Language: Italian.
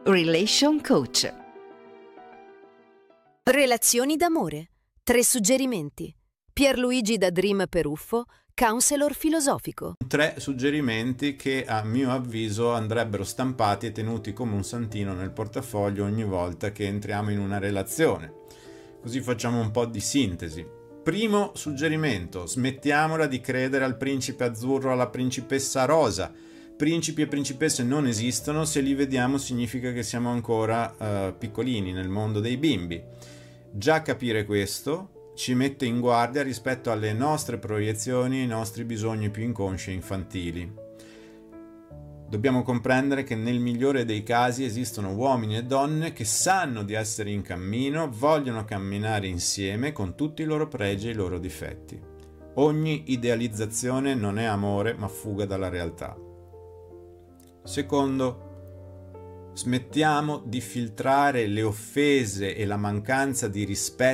Relation Coach. Relazioni d'amore. 3 suggerimenti. Pierluigi da Dream Peruffo, counselor filosofico. 3 suggerimenti che a mio avviso andrebbero stampati e tenuti come un santino nel portafoglio ogni volta che entriamo in una relazione. Così facciamo un po' di sintesi. Primo suggerimento: smettiamola di credere al principe azzurro, alla principessa rosa. Principi e principesse non esistono, se li vediamo significa che siamo ancora piccolini nel mondo dei bimbi. Già capire questo ci mette in guardia rispetto alle nostre proiezioni e ai nostri bisogni più inconsci e infantili. Dobbiamo comprendere che nel migliore dei casi esistono uomini e donne che sanno di essere in cammino, vogliono camminare insieme con tutti i loro pregi e i loro difetti. Ogni idealizzazione non è amore, ma fuga dalla realtà. Secondo, smettiamo di filtrare le offese e la mancanza di rispetto